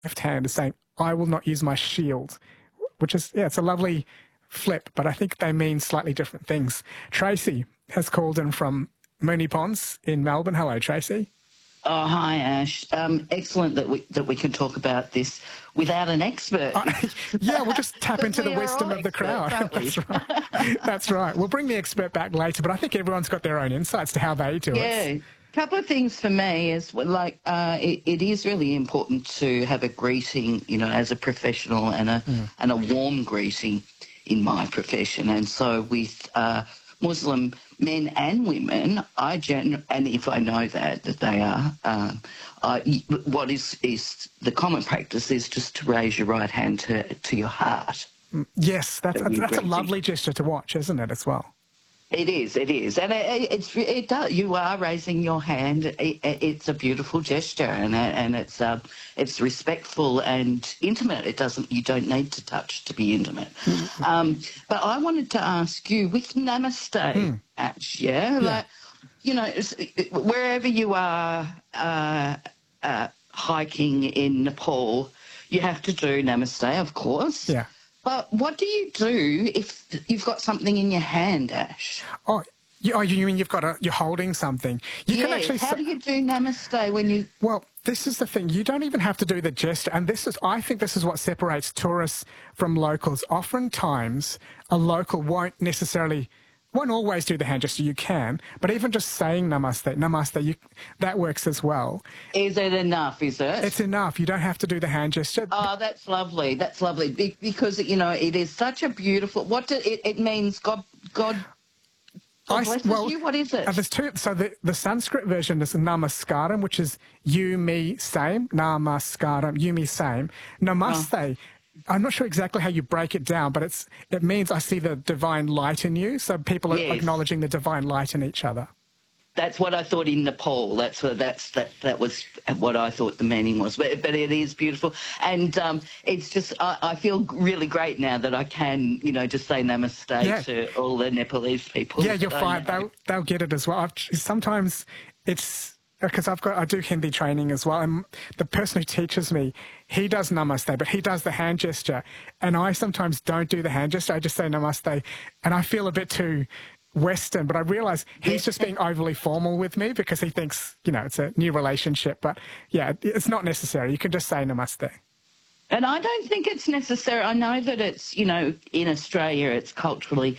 left hand is saying, I will not use my shield, which is, yeah, it's a lovely flip, but I think they mean slightly different things. Tracy has called in from Moonee Ponds in Melbourne. Hello, Tracy. Oh, hi, Ash. Excellent that we can talk about this without an expert. Yeah, we'll just tap into the wisdom of the crowd. That's right. That's right. We'll bring the expert back later, but I think everyone's got their own insights to how they do it. Yeah. A couple of things for me is it is really important to have a greeting, you know, as a professional and a warm greeting in my profession. And so with Muslim men and women, and if I know that they are, what is the common practice is just to raise your right hand to your heart. Yes, that's a lovely gesture to watch, isn't it, as well? It is, and it does. You are raising your hand. It's a beautiful gesture, and it's respectful and intimate. You don't need to touch to be intimate. But I wanted to ask you with Namaste, Ash, like, you know, wherever you are hiking in Nepal, you have to do Namaste, of course. Yeah. But what do you do if you've got something in your hand, Ash? Oh, you mean you're holding something? You can actually. How do you do Namaste when you? Well, this is the thing. You don't even have to do the gesture, and I think this is what separates tourists from locals. Oftentimes, a local won't always do the hand gesture. You can, but even just saying namaste, that works as well. Is it enough, is it? It's enough. You don't have to do the hand gesture. Oh, that's lovely. That's lovely. Because, you know, it is such a beautiful... It means God blesses you? What is it? There's two. So the Sanskrit version is namaskaram, which is you, me, same. Namaskaram, you, me, same. Namaste... I'm not sure exactly how you break it down, but it means I see the divine light in you. So people are acknowledging the divine light in each other. That's what I thought in Nepal. That was what I thought the meaning was. But it is beautiful, and it's just I feel really great now that I can, you know, just say namaste to all the Nepalese people. Yeah, you're fine. They'll get it as well. Sometimes it's. Because I do Hindi training as well, and the person who teaches me, he does namaste, but he does the hand gesture, and I sometimes don't do the hand gesture. I just say namaste, and I feel a bit too Western, but I realise he's just being overly formal with me because he thinks, you know, it's a new relationship. But yeah, it's not necessary. You can just say namaste. And I don't think it's necessary. I know that it's, you know, in Australia it's culturally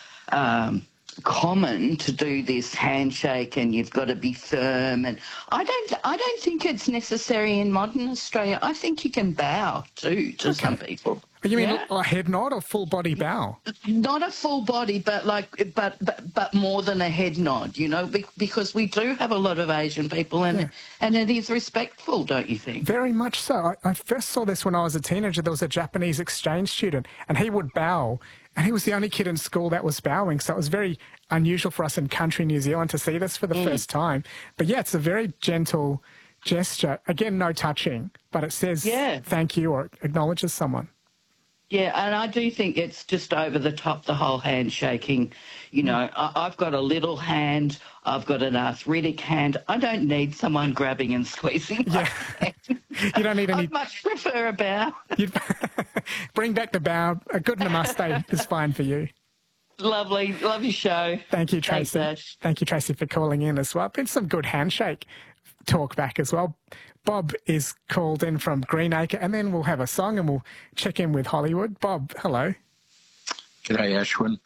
common to do this handshake and you've got to be firm, and I don't think it's necessary in modern Australia. I think you can bow too to some people. You mean a head nod or full body bow? Not a full body, but but more than a head nod, you know, because we do have a lot of Asian people, and it is respectful, don't you think? Very much so. I first saw this when I was a teenager. There was a Japanese exchange student, and he would bow. And he was the only kid in school that was bowing, so it was very unusual for us in country New Zealand to see this for the first time. But yeah, it's a very gentle gesture. Again, no touching, but it says thank you or acknowledges someone. Yeah, and I do think it's just over the top, the whole handshaking. You know, I've got a little hand, I've got an arthritic hand. I don't need someone grabbing and squeezing my hand. You don't need any... I'd much prefer a bow. Bring back the bow. A good namaste is fine for you. Lovely. Love your show. Thank you, Tracy. Thanks, Ash. Thank you, Tracy, for calling in as well. Been some good handshake talk back as well. Bob is called in from Greenacre, and then we'll have a song and we'll check in with Hollywood. Bob, hello. G'day, Ashwin.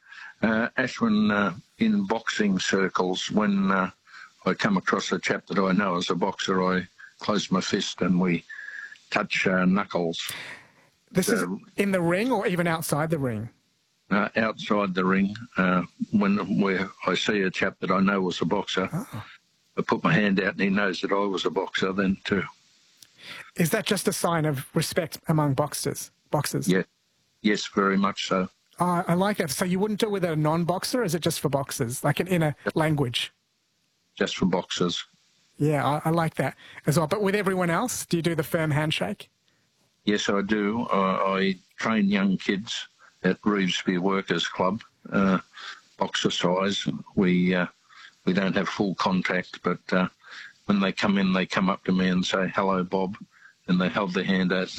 Ashwin, in boxing circles, when I come across a chap that I know as a boxer, I close my fist and we touch knuckles. This is in the ring or even outside the ring? Outside the ring. Where I see a chap that I know was a boxer, I put my hand out and he knows that I was a boxer then too. Is that just a sign of respect among boxers? Yeah. Yes, very much so. I like it. So you wouldn't do it with a non-boxer, or is it just for boxers, like in a language? Just for boxers. Yeah, I like that as well. But with everyone else, do you do the firm handshake? Yes, I do. I train young kids at Revesby Workers Club, boxer size. We don't have full contact, but when they come in, they come up to me and say, "Hello, Bob," and they held their hand out.